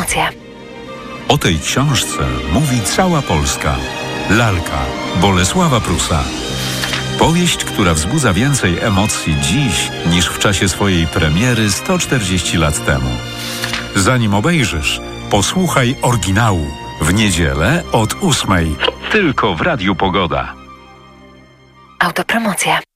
Autopromocja. O tej książce mówi cała Polska. Lalka Bolesława Prusa. Powieść, która wzbudza więcej emocji dziś niż w czasie swojej premiery 140 lat temu. Zanim obejrzysz, posłuchaj oryginału. W niedzielę od 8:00. Tylko w Radiu Pogoda. Autopromocja.